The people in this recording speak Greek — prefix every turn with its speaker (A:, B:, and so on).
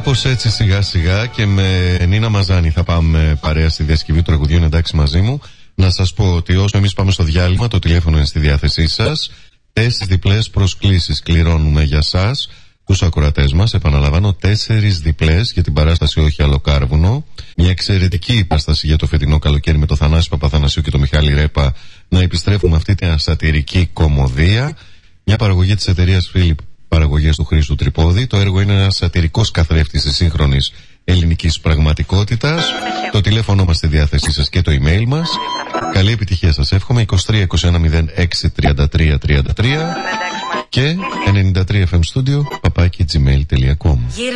A: Κάπως έτσι σιγά σιγά και με Νίνα Μαζάνη θα πάμε παρέα στη διασκευή του τραγουδιού Εντάξει μαζί μου. Να σας πω ότι όσο εμείς πάμε στο διάλειμμα, το τηλέφωνο είναι στη διάθεσή σας. 4 διπλές προσκλήσεις κληρώνουμε για σας, τους ακροατές μας. Επαναλαμβάνω, 4 διπλές για την παράσταση Όχι Άλλο Κάρβουνο. Μια εξαιρετική παράσταση για το φετινό καλοκαίρι με το Θανάση Παπαθανασίου και το Μιχάλη Ρέπα να επιστρέφουμε αυτή την σατιρική κωμωδία. Μια παραγωγή της εταιρείας Φίλιπ, παραγωγές του Χρήστου Τρυπόδη. Το έργο είναι ένας σατιρικός καθρέφτης της σύγχρονης ελληνικής πραγματικότητας. Το τηλέφωνο μας στη διάθεσή σας και το email μας. Καλή επιτυχία σας εύχομαι. 23 21 06 33 33 και 93 FM Studio @gmail.com.